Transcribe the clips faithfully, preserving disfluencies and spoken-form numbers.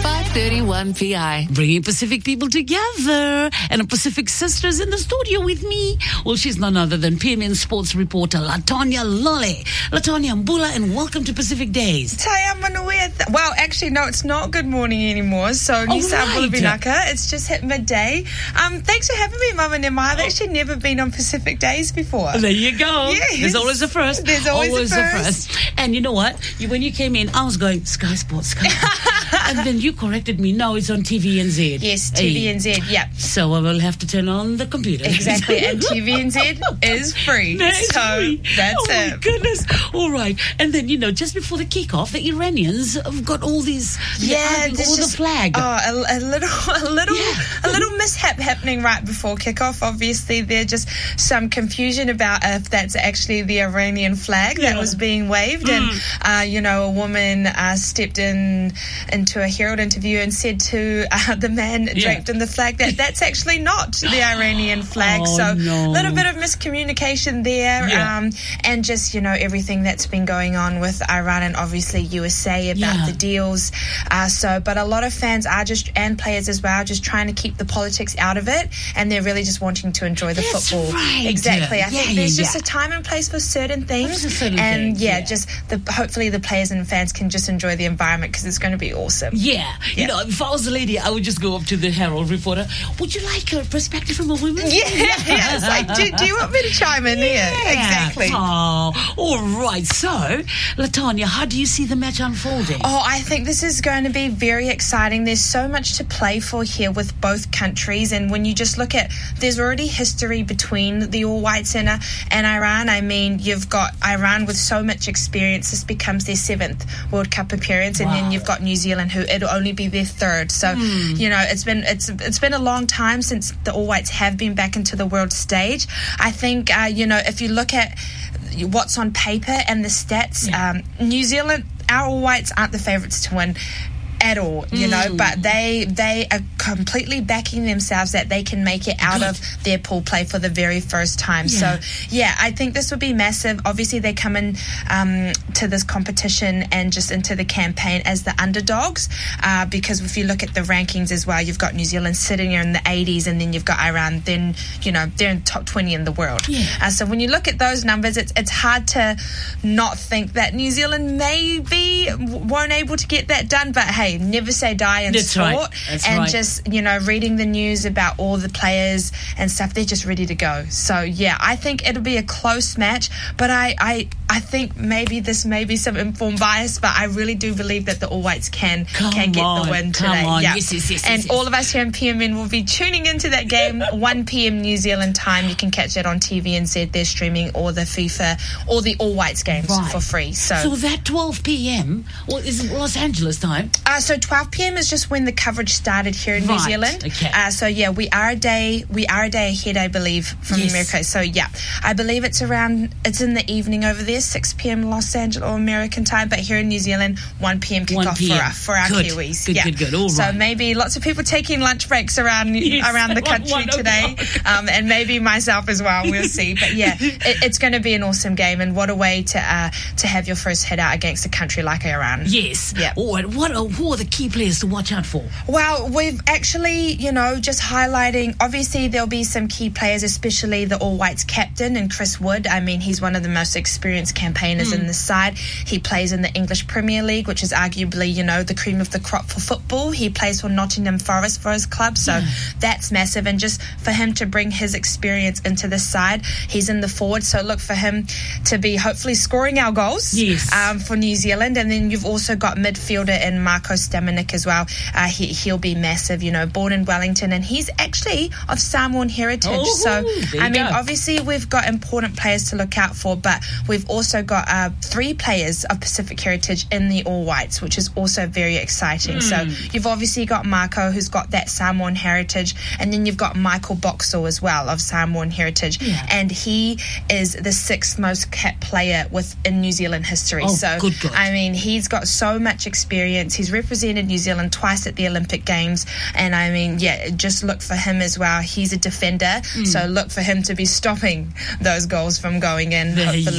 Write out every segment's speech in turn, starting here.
five thirty-one P I. Bringing Pacific people together, and a Pacific sister's in the studio with me. Well, she's none other than P M N sports reporter Latonya Lole. Latonya Mbula, and welcome to Pacific Days. Taya Manuia. Well, actually, no, it's not good morning anymore. So, New South right. Binaka, it's just hit midday. Um, thanks for having me, Mama Nema. I've actually never been on Pacific Days before. There you go. Yes. There's always a first. There's always, always a, first. a first. And you know what? You, when you came in, I was going, Sky Sports, Sky Sports. And then you corrected me. No, it's on T V N Z. Yes, T V N Z, hey. Yeah. So I will have to turn on the computer. Exactly, and T V N Z is free. That's so free. that's oh it. Oh my goodness. All right. And then, you know, just before the kickoff, the Iranians have got all these, yeah, all just, the flag. Oh, a, a little, a little, yeah. a little mishap happening right before kickoff. Obviously, there's just some confusion about if that's actually the Iranian flag yeah. that was being waved, mm. and uh, you know, a woman uh, stepped in into a Herald interview and said to uh, the man yeah. draped in the flag that that's actually not the Iranian flag. Oh, so a no. little bit of miscommunication there, yeah. um, and just, you know, everything that's been going on with Iran and obviously U S A about yeah. the deals. Uh, so, but a lot of fans are just, and players as well, just trying to keep the politics out of it, and they're really just wanting to enjoy the That's football. Right. Exactly. I yeah, think there's yeah, just yeah. a time and place for certain things, certain and things, yeah, yeah, just the hopefully the players and fans can just enjoy the environment because it's going to be awesome. Yeah. yeah. You know, if I was a lady, I would just go up to the Herald reporter. Would you like a perspective from a woman? Yeah, yeah. It's like, do, do you want me to chime in yeah. here? Exactly. Oh, all right. So, Latonya, how do you see the match unfolding? Oh, I think this is going to be very exciting. There's so much to play for here with both countries, and when you just look at, there's already history between the All Whites and, uh, and Iran. I mean, you've got Iran with so much experience. This becomes their seventh World Cup appearance, and wow. then you've got New Zealand, who it'll only be their third. So, mm. you know, it's been it's it's been a long time since the All Whites have been back into the world stage. I think, uh, you know, if you look at what's on paper and the stats, yeah. um, New Zealand, our All Whites aren't the favourites to win at all, you mm. know, but they they are completely backing themselves that they can make it out Good. of their pool play for the very first time. Yeah. So, yeah, I think this would be massive. Obviously, they come in um, to this competition and just into the campaign as the underdogs, uh, because if you look at the rankings as well, you've got New Zealand sitting here in the eighties, and then you've got Iran, then, you know, they're in top twenty in the world. Yeah. Uh, so when you look at those numbers, it's it's hard to not think that New Zealand maybe won't able to get that done, but hey, never say die in That's sport. Right. That's and right. just, you know, reading the news about all the players and stuff, they're just ready to go. So yeah, I think it'll be a close match, but I I, I think maybe this may be some informed bias, but I really do believe that the All Whites can Come can get on, the win come today. On. Yeah. Yes, yes, yes, and yes, all yes. of us here in P M N will be tuning into that game one p.m. New Zealand time. You can catch that on T V N Z. They're streaming all the FIFA, all the All Whites games right. for free. So, so that twelve p.m. or is it Los Angeles time? Uh, so twelve p.m. is just when the coverage started here in right. New Zealand. Okay. Uh, so yeah, we are a day we are a day ahead, I believe, from yes. America. So yeah, I believe it's around it's in the evening over there, six p.m. Los Angeles or American time. But here in New Zealand, one p.m. kickoff for our for our good. Kiwis. Good, yeah. good, good. All so right. maybe lots of people taking lunch breaks around yes. around the country one, one today, um, and maybe myself as well. We'll see. But yeah, it, it's going to be an awesome game, and what a way to uh, to have your first hit out against a country like Iran. Yes. Yeah. Oh, and what are, who are the key players to watch out for? Well, we've actually, you know, just highlighting, obviously there'll be some key players, especially the All Whites captain and Chris Wood. I mean, he's one of the most experienced campaigners mm. in the side. He plays in the English Premier League, which is arguably, you know, the cream of the crop for football. He plays for Nottingham Forest for his club, so yeah. that's massive. And just for him to bring his experience into the side, he's in the forward, so look for him to be hopefully scoring our goals yes. um, for New Zealand. And then you've also got midfielder in Marko Stamenik as well. Uh, he, he'll be massive, you know, born in Wellington, and he's actually of Samoan heritage. Oh, so, I mean, go. obviously we've got important players to look out for, but we've also got uh, three players of Pacific heritage in the All Whites, which is also very exciting. Mm. So you've obviously got Marko, who's got that Samoan heritage, and then you've got Michael Boxall as well of Samoan heritage, yeah. and he is the sixth most capped player within New Zealand history. Oh, so, good God. I mean, he's got so much experience. He's represented New Zealand twice at the Olympic Games, and I mean, yeah, just look for him as well. He's a defender, mm. so look for him to be stopping those goals from going in, there hopefully. You go.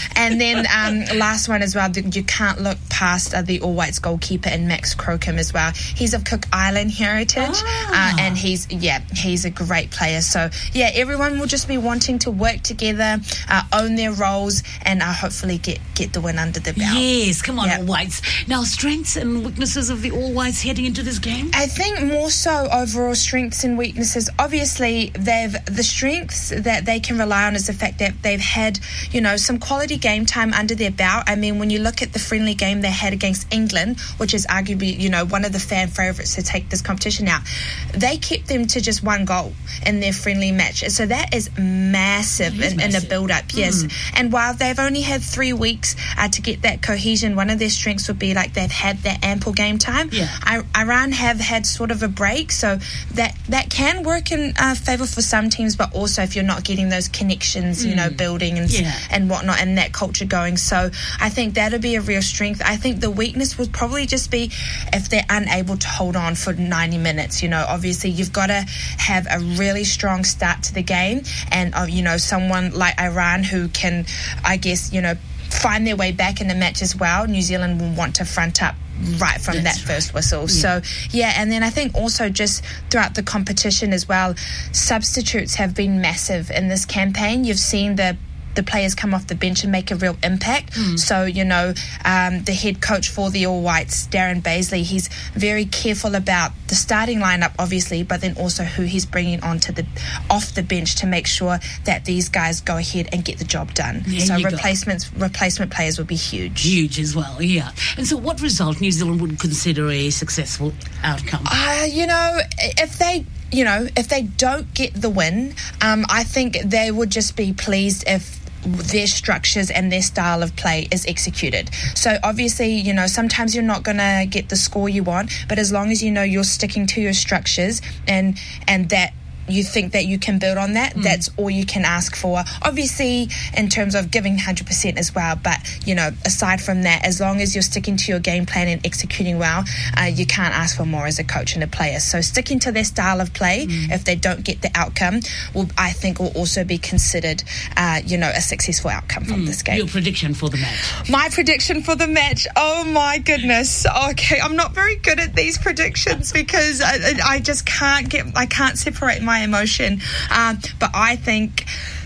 And then um, last one as well, you can't look past uh, the All Whites goalkeeper in Max Crocombe as well. He's of Cook Island heritage, Ah. uh, and he's yeah, he's a great player. So yeah, everyone will just be wanting to work together, uh, own their roles, and uh, hopefully get get the win under the belt. Yes, come on, Yeah. All Whites. Now, strengths and weaknesses of the All Whites heading into this game? I think more so overall strengths and weaknesses. Obviously, they've the strengths that they can rely on is the fact that they've had, you know, some quality game time under their belt. I mean, when you look at the friendly game they had against England, which is arguably, you know, one of the fan favourites to take this competition out, they kept them to just one goal in their friendly match. So that is massive That is in, in the massive. build-up, yes. And while they've only had three weeks uh, to get that cohesion, one of their strengths would be like they've had that ample game time. Yeah. I, Iran have had sort of a break, so that that can work in uh, favour for some teams, but also if you're not getting those connections, you know, building and Yeah. and whatnot, and that culture going. So I think that'll be a real strength. I think the weakness would probably just be if they're unable to hold on for ninety minutes. You know, obviously you've got to have a really strong start to the game, and uh, you know, someone like Iran who can, I guess, you know, find their way back in the match as well. New Zealand will want to front up right from That's that right. first whistle. So yeah, and then I think also just throughout the competition as well, substitutes have been massive in this campaign. You've seen the the players come off the bench and make a real impact. So, you know, um, the head coach for the All Whites, Darren Baisley, he's very careful about the starting lineup, obviously, but then also who he's bringing onto the off the bench to make sure that these guys go ahead and get the job done. There so you go. replacements, replacement players will be huge. Huge as well, yeah. And so what result New Zealand would consider a successful outcome? Uh, you know, if they, you know, if they don't get the win, um, I think they would just be pleased if their structures and their style of play is executed. So obviously, you know, sometimes you're not going to get the score you want, but as long as you know you're sticking to your structures and and that you think that you can build on that, mm. that's all you can ask for. Obviously, in terms of giving one hundred percent as well, but, you know, aside from that, as long as you're sticking to your game plan and executing well, uh, you can't ask for more as a coach and a player. So sticking to their style of play, mm. if they don't get the outcome, will, I think will also be considered, uh, you know, a successful outcome from mm. this game. Your prediction for the match? My prediction for the match, oh my goodness. Okay, I'm not very good at these predictions because I, I just can't get, I can't separate my emotion, um, but I think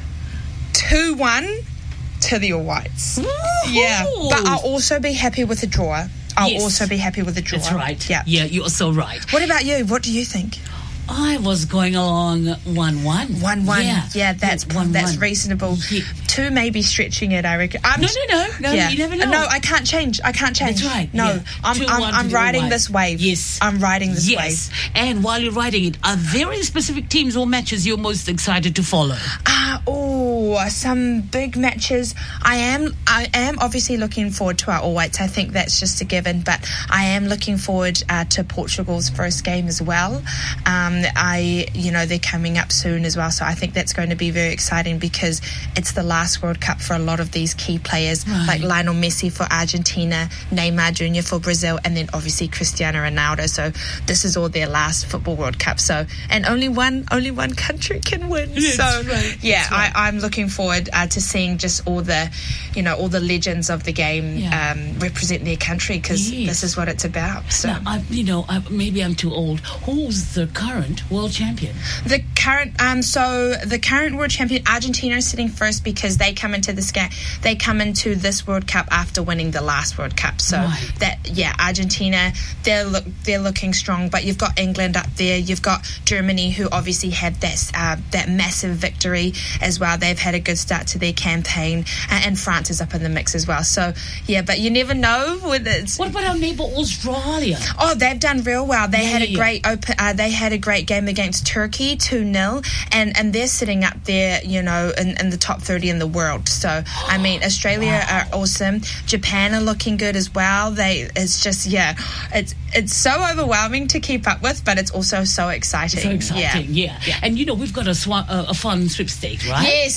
two one to the All Whites. Woo-hoo! Yeah, but I'll also be happy with a draw. I'll Yes. also be happy with a draw. That's right. Yeah. Yeah, you're so right. What about you? What do you think? I was going along one one. One one. Yeah, Yeah, that's one, that's one. reasonable. Yeah. Two may be stretching it, I reckon. I'm No, no, no, no, yeah. you never know. No, I can't change. I can't change. That's right. No, yeah. I'm Two, I'm, one I'm to the riding All this Whites. wave. Yes. I'm riding this Yes. wave. And while you're riding it, are there any specific teams or matches you're most excited to follow? Ah, oh, some big matches. I am, I am obviously looking forward to our All Whites. I think that's just a given. But I am looking forward uh, to Portugal's first game as well. Um, I, you know, they're coming up soon as well, so I think that's going to be very exciting because it's the last World Cup for a lot of these key players, Right. like Lionel Messi for Argentina, Neymar Junior for Brazil, and then obviously Cristiano Ronaldo. So this is all their last football World Cup. So and only one, only one country can win. That's so right. yeah, That's right. I, I'm looking forward uh, to seeing just all the, you know, all the legends of the game Yeah. um, represent their country because Yes. this is what it's about. So Now, I, you know, I, maybe I'm too old. Who's the current world champion? the current, um, so the current world champion Argentina is sitting first because they come into this game, they come into this World Cup after winning the last World Cup. So Right. that, yeah, Argentina, they're look, they're looking strong. But you've got England up there, you've got Germany, who obviously had that uh, that massive victory as well. They've had a good start to their campaign, and, and France is up in the mix as well. So yeah, but you never know with it. What about our neighbour Australia? Oh, they've done real well. They Yeah, had a yeah, great open. Uh, they had a great game against Turkey, two nil, and and they're sitting up there, you know, in, in the top thirty in the world. So I mean, Australia Wow. are awesome. Japan are looking good as well. They, it's just yeah, it's it's so overwhelming to keep up with, but it's also so exciting. So exciting, yeah. Yeah. And you know, we've got a, swa- uh, a fun sweepstakes, right? Yes,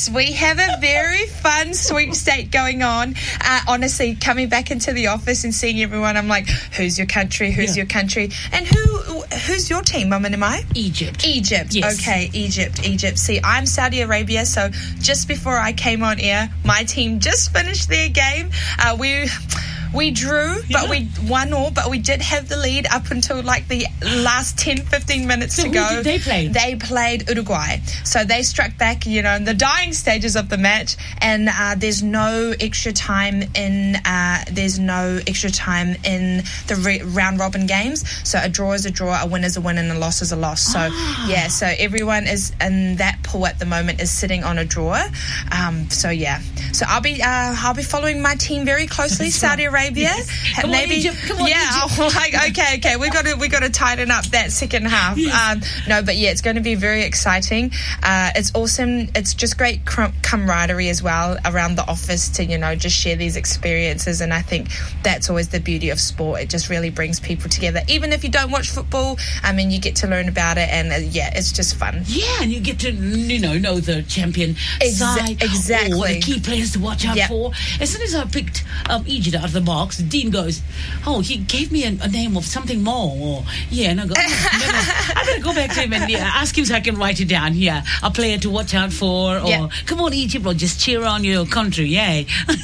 Yes, we have a very fun sweepstake going on. Uh, honestly, coming back into the office and seeing everyone, I'm like, who's your country? Who's Yeah. your country? And who? who's your team, Mama Nimai? Egypt. Egypt. Yes. Okay, Egypt, Egypt. See, I'm Saudi Arabia, so just before I came on air, my team just finished their game. Uh, we... We drew, but Yeah. we won all, but we did have the lead up until like the last ten, fifteen minutes So to who go. did they play? They played Uruguay. So they struck back, you know, in the dying stages of the match, and uh, there's no extra time in uh, there's no extra time in the re- round robin games. So a draw is a draw, a win is a win, and a loss is a loss. So Ah. yeah, so everyone is in that pool at the moment is sitting on a draw. Um, so yeah, so I'll be uh, I'll be following my team very closely, That's Saudi right. Arabia. Yes. Ha- Come on, Maybe, Egypt. Come on, yeah. Egypt. I'm like, okay, okay. We got to we got to tighten up that second half. Yes. Um, no, but yeah, it's going to be very exciting. Uh, it's awesome. It's just great cr- camaraderie as well around the office to you know just share these experiences. And I think that's always the beauty of sport. It just really brings people together. Even if you don't watch football, I mean, you get to learn about it, and uh, yeah, it's just fun. Yeah, and you get to, you know, know the champion Exa- side. exactly. Or the key players to watch out Yep. for. As soon as I picked um, Egypt out of the box, Dean goes, oh, he gave me a, a name of something more. Or, yeah, and I go, oh, never. I better go back to him and yeah, ask him so I can write it down here. A player to watch out for. Or, Yep. come on, Egypt, or just cheer on your country. Yay.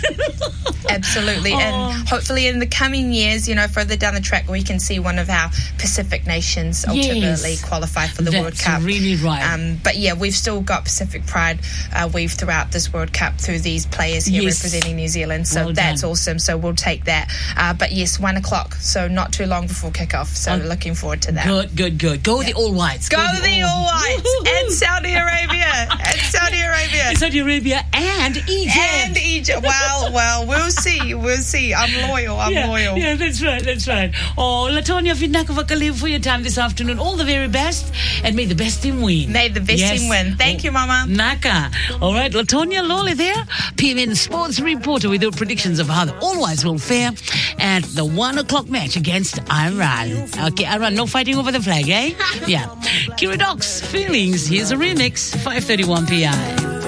Absolutely. Oh. And hopefully in the coming years, you know, further down the track, we can see one of our Pacific nations ultimately Yes. qualify for the That's World Cup. really right. Um, but yeah, we've still got Pacific pride uh, weaved throughout this World Cup through these players here Yes. representing New Zealand. So Well that's done. awesome. So we'll take that. Uh, but yes, one o'clock. So not too long before kickoff. So Oh, looking forward to that. Good, good, good. Go the All Whites. Go the All Whites Woo-hoo-hoo. and Saudi Arabia and Saudi Arabia. Saudi Arabia and Egypt. And Egypt. Well, well, we'll see. We'll see. I'm loyal. I'm yeah, loyal. Yeah, that's right, that's right. Oh, Latonia, Vidnaka Vakaliv for your time this afternoon. All the very best, and may the best team win. May the best Yes. team win. Thank Oh, you, Mama. Naka. All right, Latonia Lawley there, P M N Sports reporter with your predictions of how the All Whites will fare at the one o'clock match against Iran. Okay, Iran, no fighting over the flag, eh? Yeah. Kira Doc's Feelings. Here's a remix, five thirty-one p m